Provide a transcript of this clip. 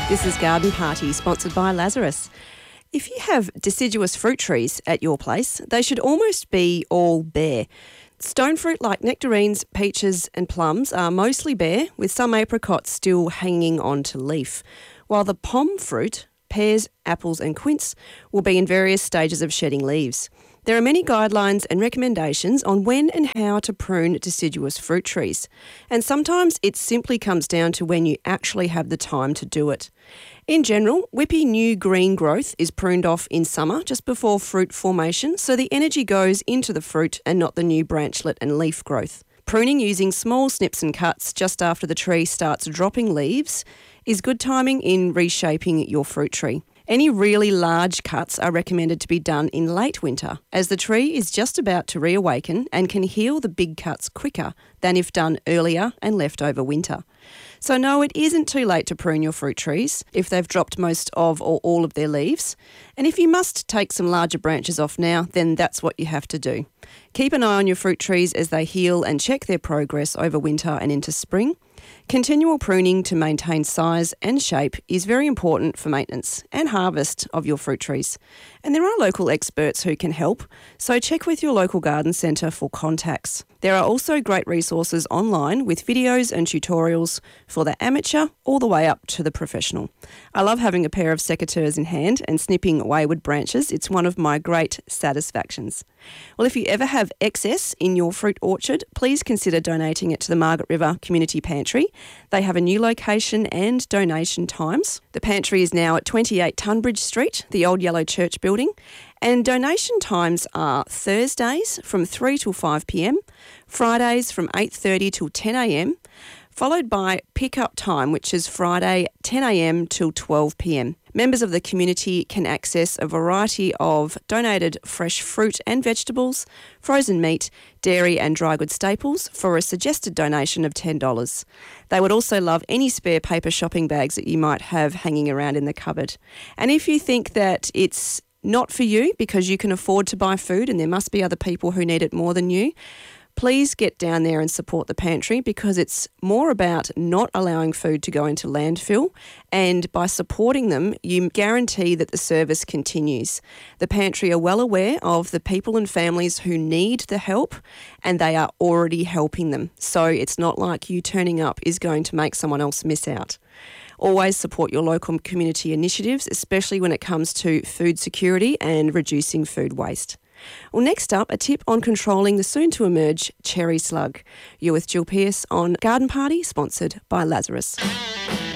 This is Garden Party, sponsored by Lazarus. If you have deciduous fruit trees at your place, they should almost be all bare. Stone fruit like nectarines, peaches and plums are mostly bare, with some apricots still hanging onto leaf, while the pom fruit, pears, apples and quince will be in various stages of shedding leaves. There are many guidelines and recommendations on when and how to prune deciduous fruit trees, and sometimes it simply comes down to when you actually have the time to do it. In general, whippy new green growth is pruned off in summer just before fruit formation, so the energy goes into the fruit and not the new branchlet and leaf growth. Pruning using small snips and cuts just after the tree starts dropping leaves is good timing in reshaping your fruit tree. Any really large cuts are recommended to be done in late winter, as the tree is just about to reawaken and can heal the big cuts quicker than if done earlier and left over winter. So no, it isn't too late to prune your fruit trees if they've dropped most of or all of their leaves. And if you must take some larger branches off now, then that's what you have to do. Keep an eye on your fruit trees as they heal and check their progress over winter and into spring. Continual pruning to maintain size and shape is very important for maintenance and harvest of your fruit trees. And there are local experts who can help, so check with your local garden centre for contacts. There are also great resources online with videos and tutorials for the amateur all the way up to the professional. I love having a pair of secateurs in hand and snipping wayward branches. It's one of my great satisfactions. Well, if you ever have excess in your fruit orchard, please consider donating it to the Margaret River Community Pantry. They have a new location and donation times. The pantry is now at 28 Tunbridge Street, the old yellow church building, and donation times are Thursdays from 3 till 5 p.m, Fridays from 8:30 till 10 a.m, followed by pick-up time, which is Friday 10 a.m. till 12 p.m. Members of the community can access a variety of donated fresh fruit and vegetables, frozen meat, dairy and dry goods staples for a suggested donation of $10. They would also love any spare paper shopping bags that you might have hanging around in the cupboard. And if you think that it's not for you because you can afford to buy food and there must be other people who need it more than you, please get down there and support the pantry, because it's more about not allowing food to go into landfill, and by supporting them, you guarantee that the service continues. The pantry are well aware of the people and families who need the help, and they are already helping them. So it's not like you turning up is going to make someone else miss out. Always support your local community initiatives, especially when it comes to food security and reducing food waste. Well, next up, a tip on controlling the soon-to-emerge cherry slug. You're with Jill Pearce on Garden Party, sponsored by Lazarus.